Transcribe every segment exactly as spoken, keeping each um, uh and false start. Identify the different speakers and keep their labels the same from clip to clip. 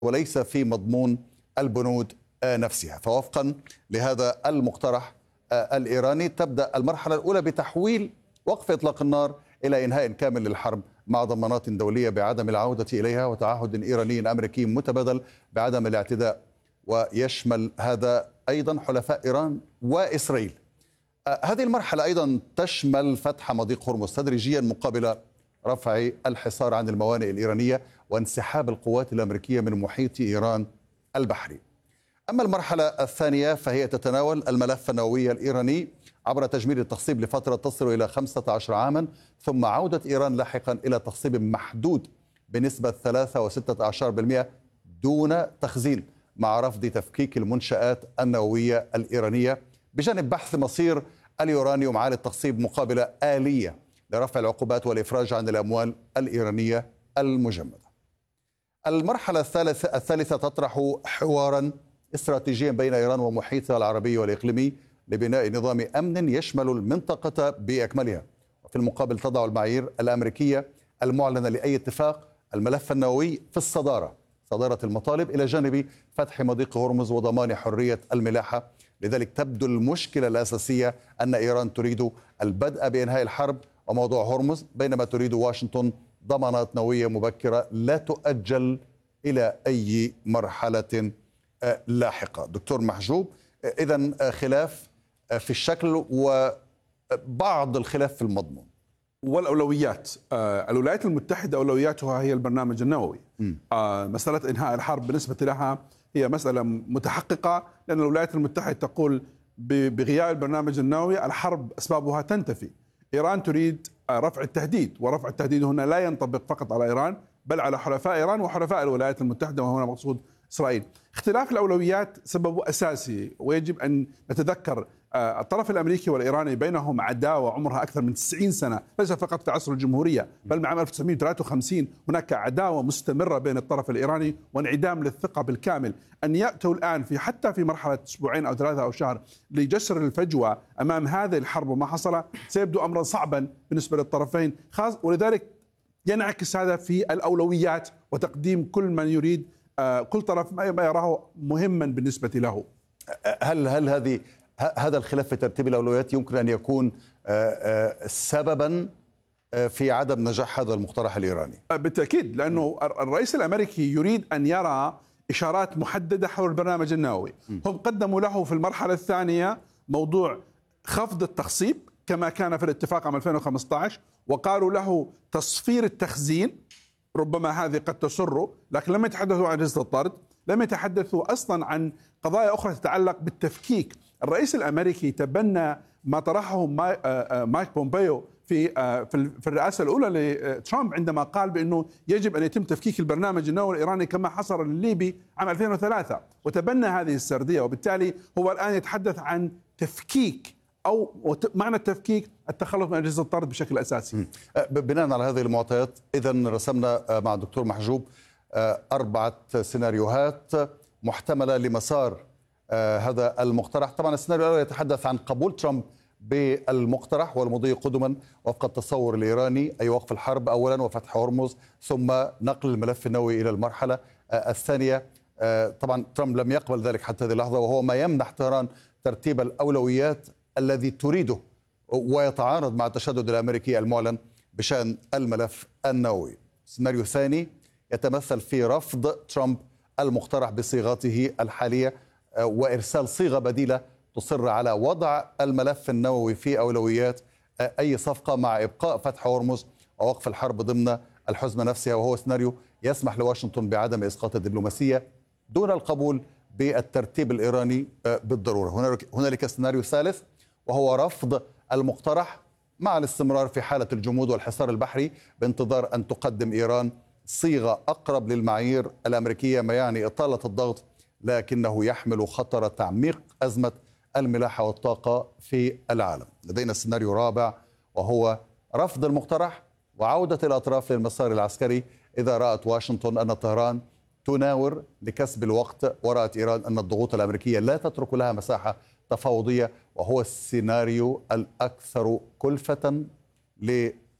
Speaker 1: وليس في مضمون البنود نفسها. فوفقا لهذا المقترح الإيراني تبدأ المرحلة الأولى بتحويل وقف إطلاق النار إلى إنهاء كامل للحرب مع ضمانات دولية بعدم العودة إليها وتعهد إيراني أمريكي متبادل بعدم الاعتداء، ويشمل هذا أيضا حلفاء إيران وإسرائيل. هذه المرحلة أيضا تشمل فتح مضيق هرمز تدريجيا مقابل رفع الحصار عن الموانئ الإيرانية وانسحاب القوات الأمريكية من محيط إيران البحري. أما المرحلة الثانية فهي تتناول الملف النووي الإيراني عبر تجميد التخصيب لفترة تصل إلى خمسة عشر عاما، ثم عودة إيران لاحقا إلى تخصيب محدود بنسبة ثلاثة وستة عشر بالمئة دون تخزين، مع رفض تفكيك المنشآت النووية الإيرانية، بجانب بحث مصير اليورانيوم عالي التخصيب مقابل آلية لرفع العقوبات والإفراج عن الأموال الإيرانية المجمدة. المرحلة الثالثة, الثالثة تطرح حوارا استراتيجيا بين إيران ومحيطها العربي والإقليمي لبناء نظام أمن يشمل المنطقة بأكملها، وفي المقابل تضع المعايير الأمريكية المعلنة لأي اتفاق الملف النووي في الصدارة، صدارة المطالب إلى جانب فتح مضيق هرمز وضمان حرية الملاحة. لذلك تبدو المشكلة الأساسية أن إيران تريد البدء بإنهاء الحرب وموضوع هرمز، بينما تريد واشنطن ضمانات نووية مبكرة لا تؤجل إلى أي مرحلة لاحقة. دكتور محجوب، إذن خلاف في الشكل وبعض الخلاف في المضمون
Speaker 2: والأولويات. الولايات المتحدة أولوياتها هي البرنامج النووي. م. مسألة إنهاء الحرب بالنسبة لها هي مسألة متحققة، لأن الولايات المتحدة تقول بغياب البرنامج النووي الحرب أسبابها تنتفي. إيران تريد رفع التهديد، ورفع التهديد هنا لا ينطبق فقط على إيران بل على حلفاء إيران وحلفاء الولايات المتحدة، وهنا مقصود إسرائيل. اختلاف الأولويات سببه أساسي، ويجب أن نتذكر الطرف الأمريكي والإيراني بينهم عداوة عمرها أكثر من تسعين سنة، ليس فقط في عصر الجمهورية بل من عام ألف وتسعمئة وثلاثة وخمسين هناك عداوة مستمرة بين الطرف الإيراني وانعدام للثقة بالكامل. أن يأتوا الآن في حتى في مرحلة أسبوعين أو ثلاثة أو شهر لجسر الفجوة أمام هذه الحرب وما حصل سيبدو أمرا صعبا بالنسبة للطرفين، خاص ولذلك ينعكس هذا في الأولويات وتقديم كل من يريد كل طرف ما يراه مهما بالنسبة له.
Speaker 1: هل هل هذه هذا الخلاف في ترتيب الأولويات يمكن أن يكون سببا في عدم نجاح هذا المقترح الإيراني؟
Speaker 2: بالتأكيد، لأنه الرئيس الأمريكي يريد أن يرى إشارات محددة حول البرنامج النووي. هم قدموا له في المرحلة الثانية موضوع خفض التخصيب كما كان في الاتفاق عام ألفين وخمسة عشر، وقالوا له تصفير التخزين، ربما هذه قد تسره، لكن لم يتحدثوا عن أجهزة الطرد، لم يتحدثوا أصلا عن قضايا أخرى تتعلق بالتفكيك. الرئيس الأمريكي تبنى ما طرحه مايك بومبيو في في الرئاسة الأولى لترامب عندما قال بأنه يجب أن يتم تفكيك البرنامج النووي الإيراني كما حصل للليبي عام ألفين وثلاثة، وتبنى هذه السردية، وبالتالي هو الآن يتحدث عن تفكيك أو معنى التفكيك التخلص من أجهزة الطرد بشكل أساسي.
Speaker 1: بناء على هذه المعطيات إذن رسمنا مع الدكتور محجوب أربعة سيناريوهات محتملة لمسار هذا المقترح. طبعا السيناريو الأول يتحدث عن قبول ترامب بالمقترح والمضي قدما وفق التصور الإيراني، أي وقف الحرب أولا وفتح هرمز ثم نقل الملف النووي إلى المرحلة الثانية. طبعا ترامب لم يقبل ذلك حتى هذه اللحظة، وهو ما يمنح طهران ترتيب الأولويات الذي تريده ويتعارض مع التشدد الأمريكي المعلن بشأن الملف النووي. السيناريو الثاني يتمثل في رفض ترامب المقترح بصيغته الحالية وإرسال صيغة بديلة تصر على وضع الملف النووي في أولويات أي صفقة مع إبقاء فتح هرمز ووقف الحرب ضمن الحزمة نفسها، وهو سيناريو يسمح لواشنطن بعدم إسقاط الدبلوماسية دون القبول بالترتيب الإيراني بالضرورة. هنالك سيناريو ثالث وهو رفض المقترح مع الاستمرار في حالة الجمود والحصار البحري بانتظار أن تقدم إيران صيغة أقرب للمعايير الأمريكية، ما يعني إطالة الضغط لكنه يحمل خطر تعميق أزمة الملاحة والطاقة في العالم. لدينا سيناريو رابع وهو رفض المقترح وعودة الأطراف للمسار العسكري إذا رأت واشنطن أن طهران تناور لكسب الوقت، ورأت إيران أن الضغوط الأمريكية لا تترك لها مساحة تفاوضية، وهو السيناريو الأكثر كلفة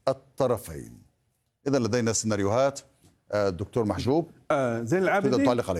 Speaker 1: للطرفين. إذا لدينا سيناريوهات. الدكتور محجوب
Speaker 2: آه زين العابدين